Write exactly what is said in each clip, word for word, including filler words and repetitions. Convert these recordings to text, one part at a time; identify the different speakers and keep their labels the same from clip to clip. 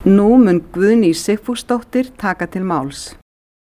Speaker 1: Nú mun Guðný Sigfúsdóttir taka til máls.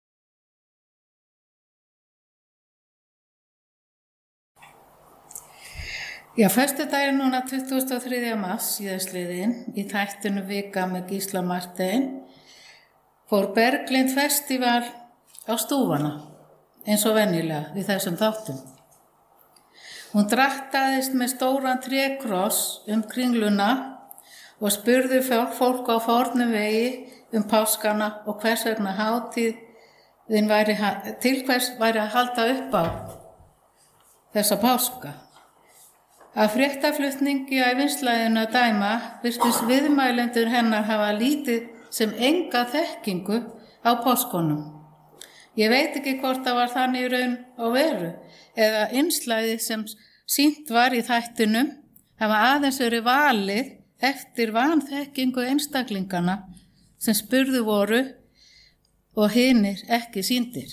Speaker 2: Já, föstudaginn núna tuttugasta og þriðja mars síðastliðinn í þættinu Vika með Gísla Martein fór Berglind Festival á stúfana eins og venjulega við þessum þáttum. Hún drattaðist með stóran trékross um kringluna og spurði fólk á fornum vegi um páskana og hvers vegna hátíðin væri, til hvers væri að halda upp á þessa páska. Að fréttaflutningi á ævinslæðinu að dæma virtist viðmælendur hennar hafa lítið sem enga þekkingu á páskunum. Ég veit ekki hvort það var þannig í raun og veru eða innslagið sem sýnt var í þættinum hafa aðeins verið valið eftir vanþekkingu einstaklingana sem spurðu voru og hinir ekki sýndir.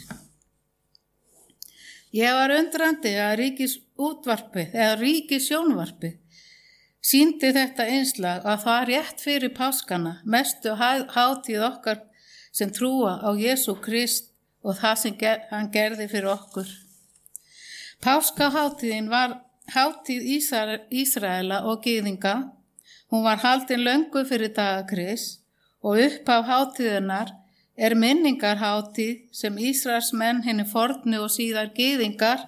Speaker 2: Ég var undrandi að ríkisútvarpið eða ríkissjónvarpið sýndi þetta innslag að það rétt fyrir páskana, mestu hátíð okkar sem trúa á Jesú Krist og það sem ger, hann gerði fyrir okkur. Páskahátíðin var hátíð Ísraela og gyðinga. Hún var haldin löngu fyrir daga Krists og upphaf hátíðinnar er minningarhátíð sem Ísraelsmenn hinni fornu og síðar gyðingar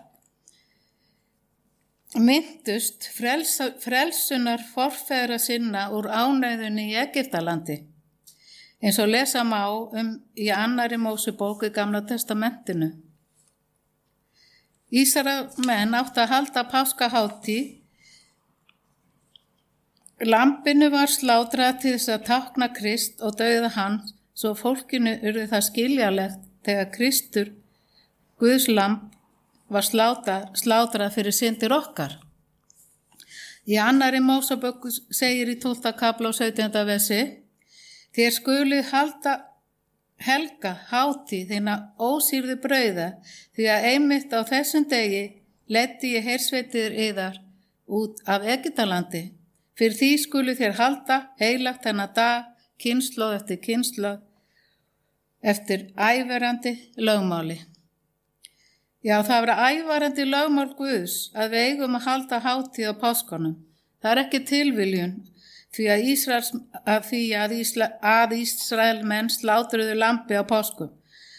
Speaker 2: myndust frels, frelsunar forfeðra sinna úr ánauðunni í Egyptalandi, eins og lesa má um í annarri Mósebók í Gamla testamentinu. Ísraelsmenn áttu að halda páskahátíð. Lambinu var slátrað til þess að tákna Krist og dauða hans, svo fólkinu urði það skiljalegt þegar Kristur, Guðs lamb, var slátrað, slátrað fyrir syndir okkar. Í annarri Mósebók segir í tólfta kafla og sautjánda versi: Þér skuluð halda helga hátíð þína ósýrðu brauða, því að einmitt á þessum degi leiddi ég hersveitir yðar út af Egyptalandi. Fyrir því skuluð þér halda heilagt þennan dag, kynslóð eftir kynslóð, eftir ævarandi lögmáli. Já, það var ævarandi lögmál Guðs að við eigum að halda hátíð á páskunum. Það er ekki tilviljun, því að Ísraels, að því að, Ísla, að Ísrael menn slátruðu lambi á páskum,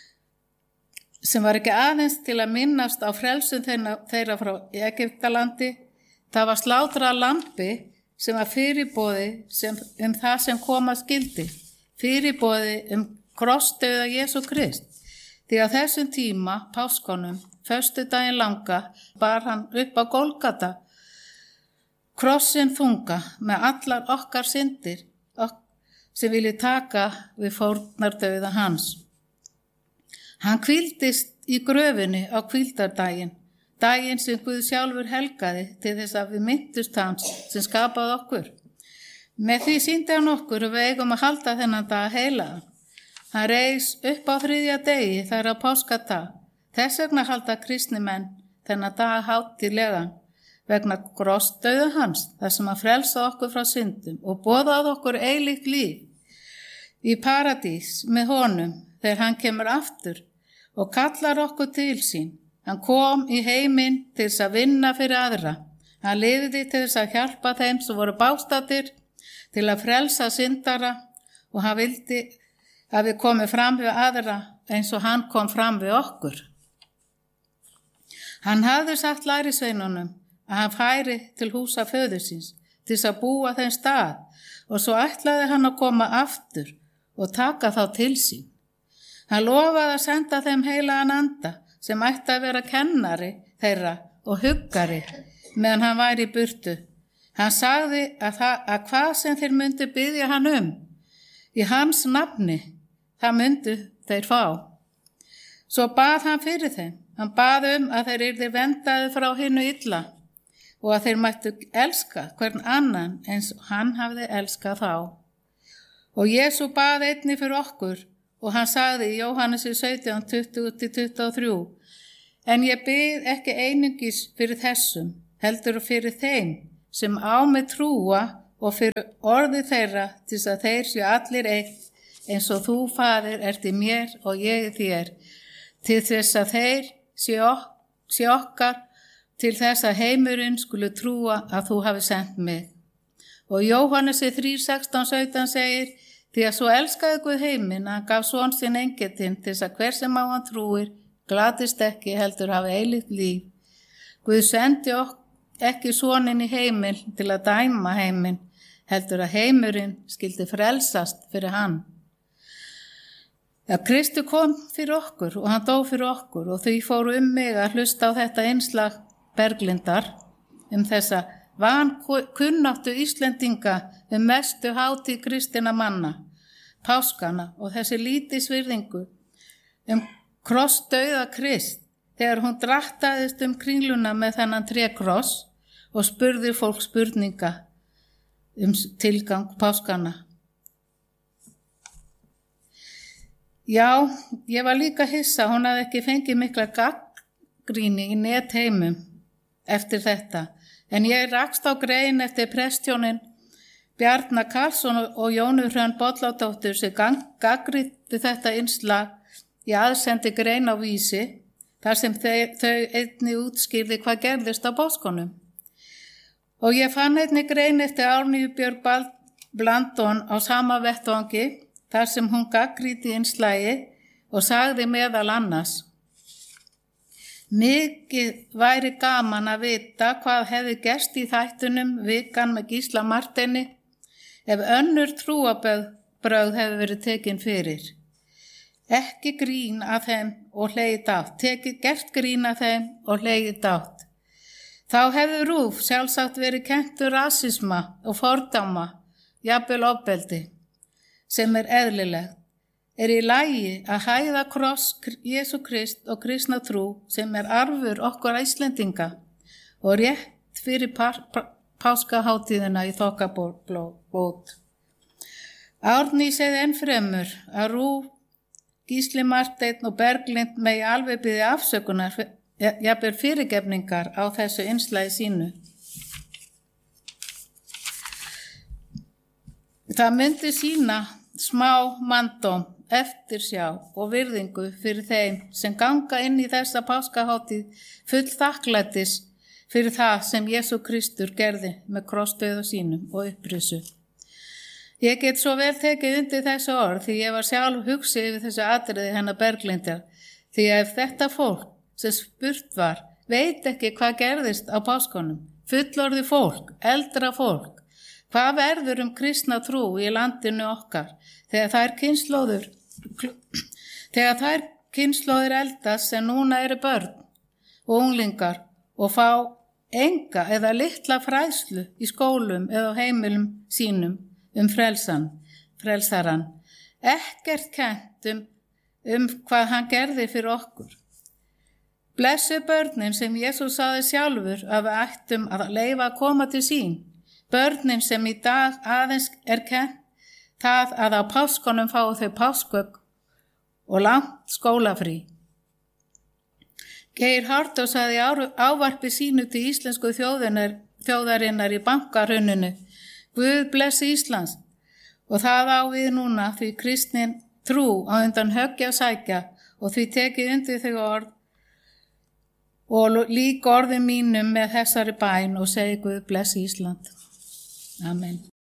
Speaker 2: sem var ekki aðeins til að minnast á frelsun þeirra frá Egyptalandi. Það var slátrað lambi sem var fyrirboði sem, um það sem koma skildi, fyrirboði um krossdauða Jesú Krist. Því að þessum tíma, páskunum, föstudaginn langa, bar hann upp á Golgata, krossin þunga með allar okkar syndir sem vilji taka við fórnardauða hans. Hann hvíldist í gröfinni á hvíldardaginn, daginn sem Guð sjálfur helgaði til þess að við minntust hans sem skapaði okkur. Með því sýndi hann okkur og við eigum að halda þennan dag heilagan. Hann reis upp á þriðja degi þar á páskadag. Þess vegna halda kristni menn þennan dag hátíðlegan vegna krossdauða hans, þar sem hann frelsaði okkur frá syndum og boðaði okkur eilíft líf í paradís með honum þegar hann kemur aftur og kallar okkur til sín. Hann kom í heiminn til þess að vinna fyrir aðra. Hann lifði til þess að hjálpa þeim sem voru bástaddir, til að frelsa syndara, og hann vildi að við komum fram við aðra eins og hann kom fram við okkur. Hann hafði sagt lærisveinunum að hann færi til húsa föður síns til þess að búa þeim stað og svo ætlaði hann að koma aftur og taka þá til sín. Hann lofaði að senda þeim heilagan anda sem ætti að vera kennari þeirra og huggari meðan hann væri í burtu. Hann sagði að, það, að hvað sem þeir myndu biðja hann um í hans nafni, það myndu þeir fá. Svo bað hann fyrir þeim. Hann bað um að þeir yrðu vendaði frá hinu illa og að þeir mættu elska hvern annan eins og hann hafði elskað þá. Og Jesú bað einnig fyrir okkur og hann sagði í Jóhannesi sautján, tuttugu til tuttugu og þrjú: En ég bið ekki einungis fyrir þessum, heldur fyrir þeim sem á mig trúa og fyrir orði þeirra til þess að þeir séu allir eitt eins og þú, Faðir, ert í mér og ég í þér, til þess að þeir séu ok- séu okkar, til þess að heimurinn skuli trúa að þú hafi sendt mig. Og Jóhannesi þrjú sextán sautján segir, því að svo elskaði Guð heiminn að hann gaf son sinn eingetinn til þess að hver sem á hann trúir glatist ekki heldur hafi eilíft líf. Guð sendi ok ekki soninn í heiminn til að dæma heiminn, heldur að heimurinn skildi frelsast fyrir hann. Ja, Kristi kom fyrir okkur og hann dó fyrir okkur og því fóru um mig að hlusta á þetta innslag Berglindar um þessa vankunnáttu Íslendinga um mestu hátíð kristinna manna, páskana, og þessi lítilsvirðingu um krossdauða Krist þegar hún drattaðist um kringluna með þennan trékross og spurði fólk spurninga um tilgang páskana. Já, ég var líka hissa, hún hafði ekki fengið mikla gagnrýni í netheimum eftir þetta, en ég rakst á grein eftir prestjónin Bjarna Karlsson og Jónu Hrönn Bolladóttur sem gagnrýndu þetta innslag í aðsendi grein á Vísi, þar sem þau, þau einnig útskýrði hvað gerðist á páskunum. Og ég fann einnig grein eftir Árnýju Björg Blandón á sama vettvangi, þar sem hún gagnrýndi innslagi og sagði meðal annars: Mikið væri gaman að vita hvað hefði gerst í þættunum Vikan með Gísla Marteini ef önnur trúarbrögð hefði verið tekin fyrir. Ekki grín að þeim og hlegið dátt, tekið gert grín að þeim og hlegið dátt. Þá hefði RÚV sjálfsagt verið kenntur rasisma og fordóma, jafnvel ofbeldi, sem er eðlilegt. Er í lagi að hæða kross Jesú Krist og kristna trú sem er arfur okkur Íslendinga og rétt fyrir páskaháttíðina í þokkabót. Árný segði enn fremur að RÚV, Gísli Marteinn og Berglind megi alveg biðja afsökunar, jafnvel fyrirgefningar á þessu innslagi sínu. Það myndi sína smá manndóm, eftirsjá og virðingu fyrir þeim sem ganga inn í þessa páskaháttíð full þakklætis fyrir það sem Jesú Kristur gerði með krossdauða sínum og upprisu. Ég get svo vel tekið undir þessu orð því ég var sjálf hugsi yfir þessu atriði hennar Berglindar, því að ef þetta fólk sem spurt var veit ekki hvað gerðist á páskunum, fullorði fólk, eldra fólk, hvað verður um kristna trú í landinu okkar þegar þær kynslóður þegar þær kynslóðir eldast sem núna eru börn og unglingar og fá enga eða litla fræðslu í skólum eða heimilum sínum um frelsan, frelsaran, ekkert kennt um, um hvað hann gerði fyrir okkur. Blessu börnin sem Jesús sagði sjálfur að við ættum að leyfa að koma til sín, börnin sem í dag aðeins er kennt það að á páskunum fái þau páskaegg og langt skólafrí. Geir Haarde sagði ávarpi sínu til íslensku þjóðarinnar, þjóðarinnar í bankahruninu: Guð blessi Íslands, og það á við núna því kristnin trú á undan höggja að sækja og því tekið undir þau orð og líka orðum mínum með þessari bæn og segi Guð blessi Ísland. Amen.